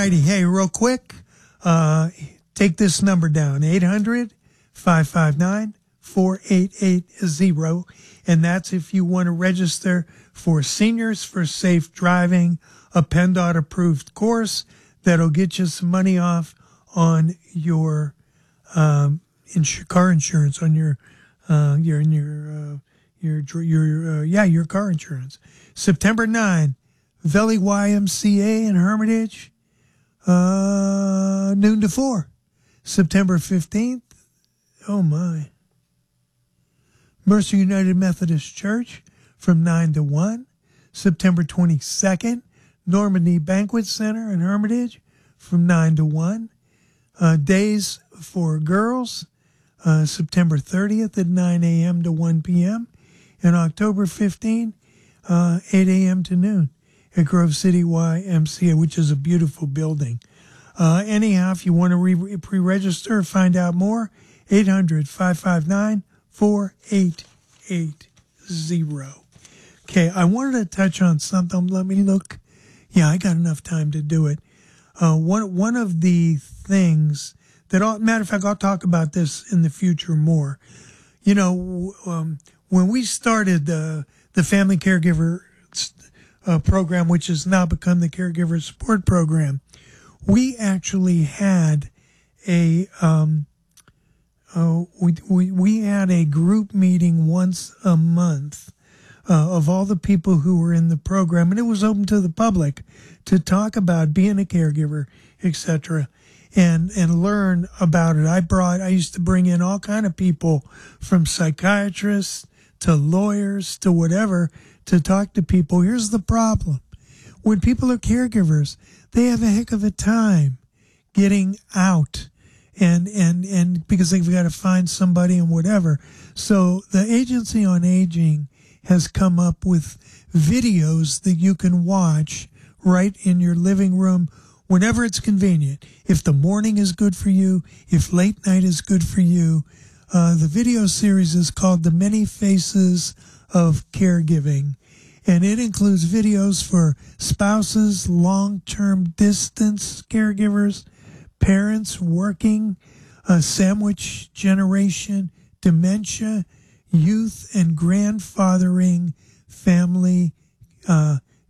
righty. Hey, real quick, take this number down, 800-559-4880. And that's if you want to register for Seniors for Safe Driving, a PennDOT approved course that'll get you some money off on your car insurance, on your car insurance. September 9, Valley YMCA in Hermitage, noon to 4. September 15th, oh my, Mercer United Methodist Church from 9 to 1. September 22nd, Normandy Banquet Center in Hermitage from 9 to 1. Days for girls, September 30th at 9 a.m. to 1 p.m. And October 15, 8 a.m. to noon at Grove City YMCA, which is a beautiful building. Anyhow, if you want to pre-register or find out more, 800-559-4880. Okay, I wanted to touch on something. Let me look. Yeah, I got enough time to do it. One of the things that, matter of fact, I'll talk about this in the future more. You know, when we started the Family Caregiver program, which has now become the Caregiver Support Program, we actually had we had a group meeting once a month of all the people who were in the program, and it was open to the public to talk about being a caregiver, etc., and learn about it. I used to bring in all kind of people, from psychiatrists to lawyers to whatever, to talk to people. Here's the problem. When people are caregivers, they have a heck of a time getting out and because they've got to find somebody and whatever. So the Agency on Aging has come up with videos that you can watch right in your living room whenever it's convenient. If the morning is good for you, if late night is good for you. The video series is called The Many Faces of Caregiving, and it includes videos for spouses, long-term distance caregivers, parents working, sandwich generation, dementia, youth and grandfathering, family